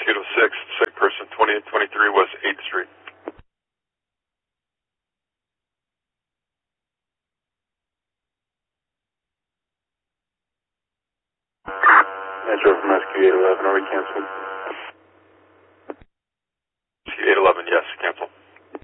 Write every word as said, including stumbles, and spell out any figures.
eight oh six, sick person, twenty-eight twenty-three West eighth Street. Metro from S Q eight eleven.